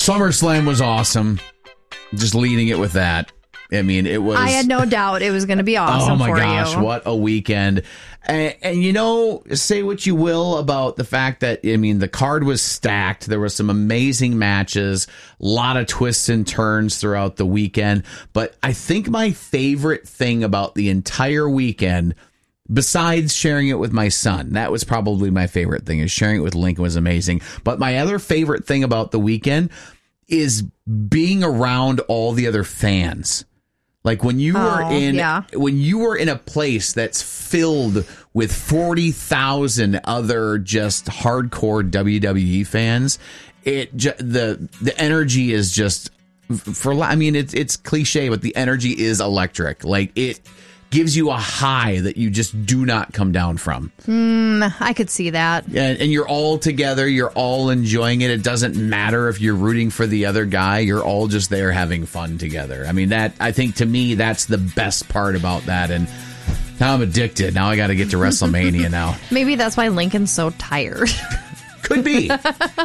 SummerSlam was awesome. Just leading it with that. I mean, it was... I had no doubt it was going to be awesome for you. Oh, my gosh, what a weekend. And, you know, say what you will about the fact that, I mean, the card was stacked. There were some amazing matches, a lot of twists and turns throughout the weekend. But I think my favorite thing about the entire weekend, besides sharing it with my son, that was probably my favorite thing, is sharing it with Lincoln was amazing. But my other favorite thing about the weekend is being around all the other fans. Like when you were in a place that's filled with 40,000 other just hardcore WWE fans, the energy is just it's cliche, but the energy is electric. Like it gives you a high that you just do not come down from. I could see that. And you're all together. You're all enjoying it. It doesn't matter if you're rooting for the other guy. You're all just there having fun together. I mean, I think to me, that's the best part about that. And now I'm addicted. Now I got to get to WrestleMania now. Maybe that's why Lincoln's so tired. Could be.